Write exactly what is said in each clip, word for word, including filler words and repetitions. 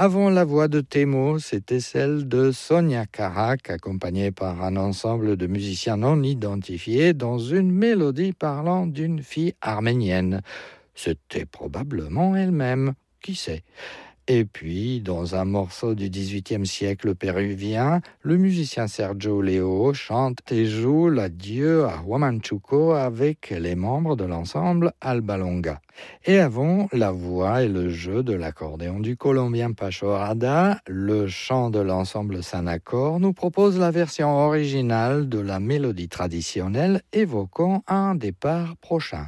Avant la voix de Thémo, c'était celle de Sonia Karak, accompagnée par un ensemble de musiciens non identifiés dans une mélodie parlant d'une fille arménienne. C'était probablement elle-même, qui sait. Et puis, dans un morceau du dix-huitième siècle péruvien, le musicien Sergio Leo chante et joue l'adieu à Huamanchuco avec les membres de l'ensemble Alba Longa. Et avant la voix et le jeu de l'accordéon du Colombien Pacho Rada, le chant de l'ensemble Sanacor nous propose la version originale de la mélodie traditionnelle évoquant un départ prochain.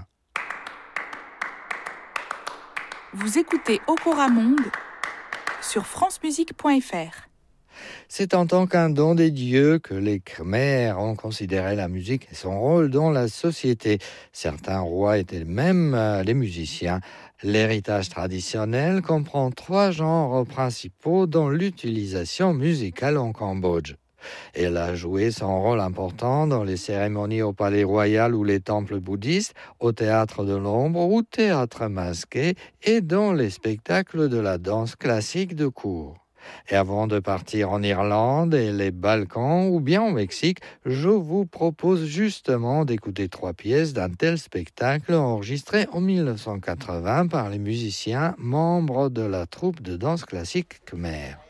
Vous écoutez Okora Monde sur france musique point f r. C'est en tant qu'un don des dieux que les Khmers ont considéré la musique et son rôle dans la société. Certains rois étaient même euh, les musiciens. L'héritage traditionnel comprend trois genres principaux dans l'utilisation musicale en Cambodge. Elle a joué son rôle important dans les cérémonies au palais royal ou les temples bouddhistes, au théâtre de l'ombre ou théâtre masqué et dans les spectacles de la danse classique de cour. Et avant de partir en Irlande et les Balkans ou bien au Mexique, je vous propose justement d'écouter trois pièces d'un tel spectacle enregistré en dix-neuf cent quatre-vingts par les musiciens membres de la troupe de danse classique Khmer.